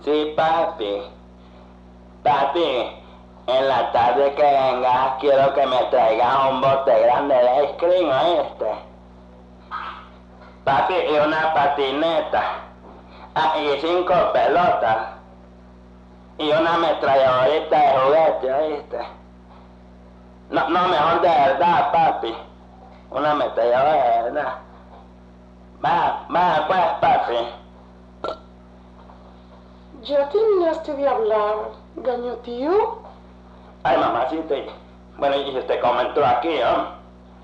Sí, papi. Papi, en la tarde que vengas quiero que me traigas un bote grande de ice cream, ¿oíste? Papi, y una patineta. Ah, y 5 pelotas. Y una ametralladorita de juguete, ¿oíste? No, mejor de verdad, papi. Una ametralladora de verdad. Va, pues, papi. ¿Ya terminaste de hablar, Gañotío? Ay, mamacita. Bueno, y usted comentó aquí, ¿no?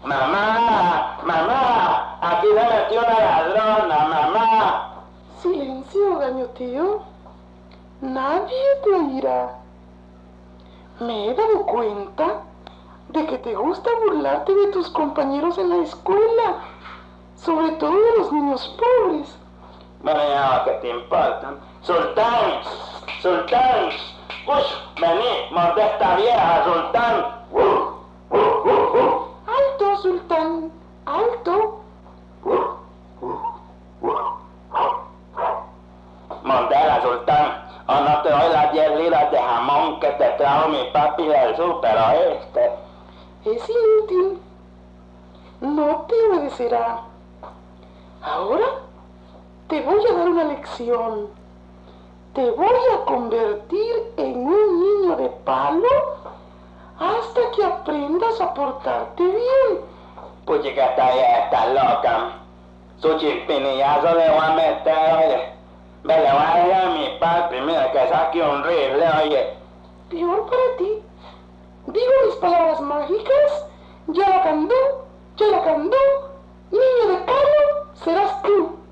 Mamá, aquí se metió una ladrona, mamá. Silencio, Gañotío. Nadie te oirá. Me he dado cuenta de que te gusta burlarte de tus compañeros en la escuela, sobre todo de los niños pobres. Bueno, ya, ¿qué te importa? Sultán, uy, vení, morde esta vieja, Sultán. Alto, Sultán, alto. Mordela, Sultán, o no te doy las 10 libras de jamón que te trajo mi papi del súper, ¿oíste? Es inútil. No te obedecerá. Ahora te voy a dar una lección. Te voy a convertir en un niño de palo hasta que aprendas a portarte bien. Puchi, que esta vieja está loca. Su chispinillazo le voy a meter, oye. Le voy a decir a mi papi, mira, que saque un rifle, oye. Peor para ti. Digo mis palabras mágicas. Yalacandú, niño de palo, serás tú.